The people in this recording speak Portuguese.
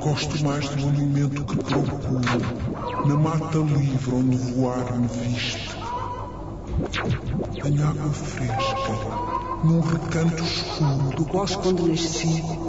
Gosto mais do alimento que procuro, na mata livre onde voar me viste. Tenho água fresca, num recanto escuro do bosque onde nasci.